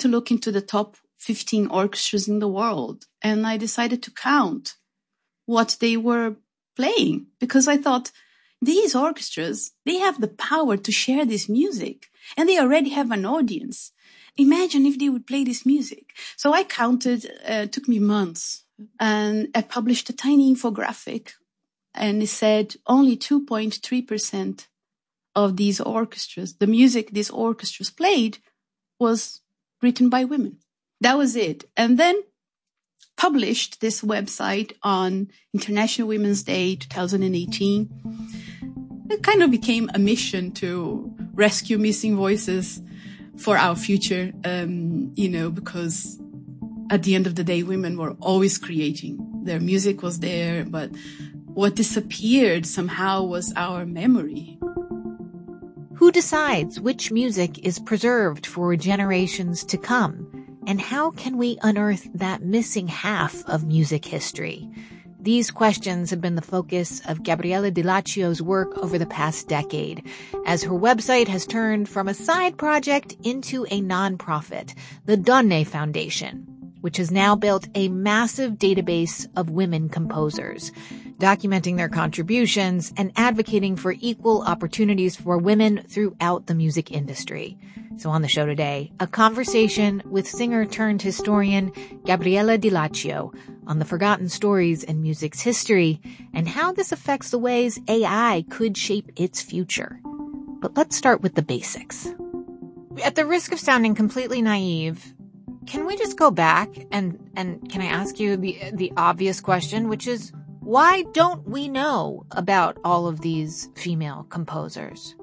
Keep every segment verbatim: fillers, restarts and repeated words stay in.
to look into the top fifteen orchestras in the world. And I decided to count what they were playing, because I thought, these orchestras, they have the power to share this music, and they already have an audience. Imagine if they would play this music. So I counted, uh, it took me months, and I published a tiny infographic, and it said only two point three percent of these orchestras, the music these orchestras played, was written by women. That was it. And then published this website on International Women's Day twenty eighteen. It kind of became a mission to rescue missing voices for our future, um, you know, because at the end of the day, women were always creating. Their music was there, but what disappeared somehow was our memory. Who decides which music is preserved for generations to come? And how can we unearth that missing half of music history? These questions have been the focus of Gabriele Di Laccio's work over the past decade, as her website has turned from a side project into a nonprofit, the Donne Foundation, which has now built a massive database of women composers, documenting their contributions and advocating for equal opportunities for women throughout the music industry. So on the show today, a conversation with singer-turned-historian Gabriele Di Laccio on the forgotten stories in music's history and how this affects the ways A I could shape its future. But let's start with the basics. At the risk of sounding completely naive, can we just go back and, and can I ask you the, the obvious question, which is, why don't we know about all of these female composers?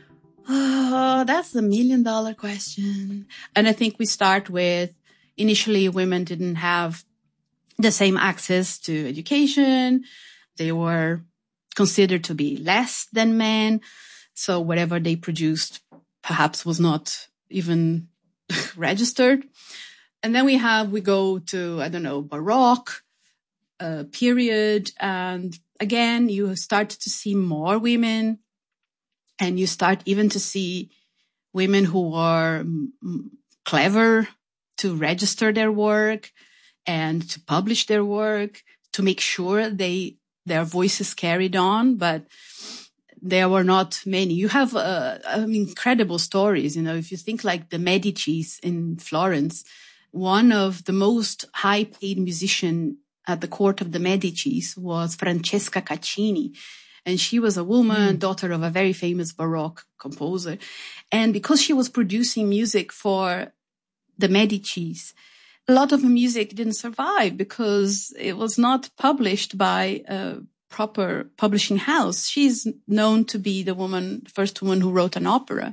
Oh, that's the million dollar question. And I think we start with, initially women didn't have the same access to education. They were considered to be less than men. So whatever they produced perhaps was not even registered. And then we have, we go to, I don't know, Baroque uh, period. And again, you start to see more women. And you start even to see women who are mm, clever to register their work and to publish their work, to make sure they their voices carried on. But there were not many. You have uh, um, incredible stories. You know, if you think like the Medicis in Florence, one of the most high-paid musicians at the court of the Medicis was Francesca Caccini. And she was a woman, mm. daughter of a very famous Baroque composer. And because she was producing music for the Medicis, a lot of the music didn't survive because it was not published by a proper publishing house. She's known to be the woman, the first woman who wrote an opera.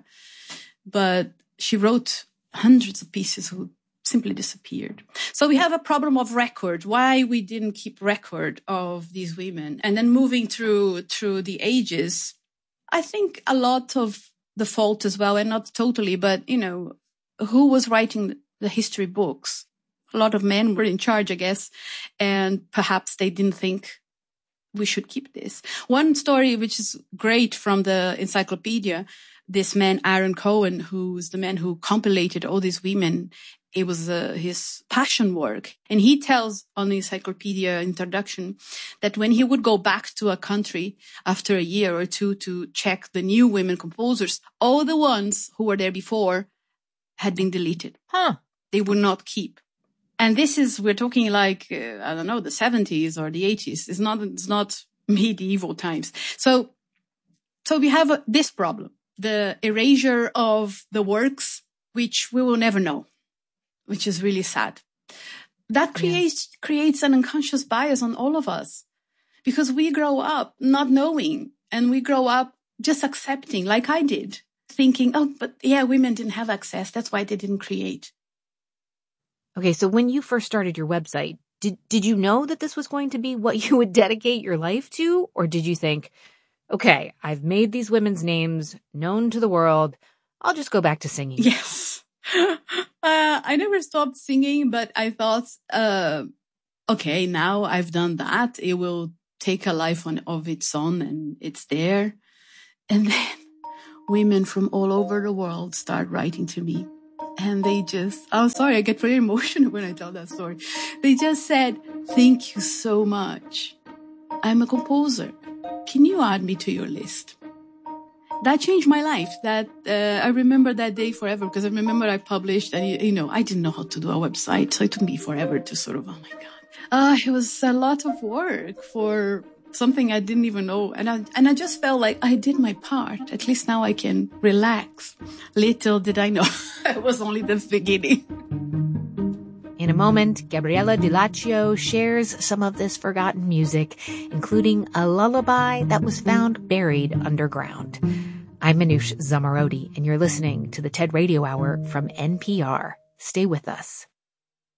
But she wrote hundreds of pieces who simply disappeared. So we have a problem of record, why we didn't keep record of these women. And then moving through through the ages, I think a lot of the fault as well, and not totally, but, you know, who was writing the history books? A lot of men were in charge, I guess, and perhaps they didn't think we should keep this. One story, which is great from the encyclopedia, this man, Aaron Cohen, who's the man who compilated all these women. It was uh, his passion work. And he tells on the encyclopedia introduction that when he would go back to a country after a year or two to check the new women composers, all the ones who were there before had been deleted. Huh. They would not keep. And this is, we're talking like, uh, I don't know, the seventies or the eighties. It's not, it's not medieval times. So, so we have uh, this problem, the erasure of the works, which we will never know, which is really sad. That creates, yeah. creates an unconscious bias on all of us because we grow up not knowing and we grow up just accepting like I did, thinking, oh, but yeah, women didn't have access. That's why they didn't create. Okay, so when you first started your website, did did you know that this was going to be what you would dedicate your life to? Or did you think, okay, I've made these women's names known to the world. I'll just go back to singing. Yes. uh, I never stopped singing, but I thought, uh, okay, now I've done that. It will take a life on, of its own and it's there. And then women from all over the world start writing to me. And they just, oh, sorry, I get very emotional when I tell that story. They just said, thank you so much. I'm a composer. Can you add me to your list? That changed my life. That uh, I remember that day forever, because I remember I published, and you know, I didn't know how to do a website, so it took me forever to sort of, oh my God. Uh, it was a lot of work for something I didn't even know. And I, and I just felt like I did my part. At least now I can relax. Little did I know it was only the beginning. In a moment, Gabriella Di Laccio shares some of this forgotten music, including a lullaby that was found buried underground. I'm Manoush Zomorodi, and you're listening to the TED Radio Hour from N P R. Stay with us.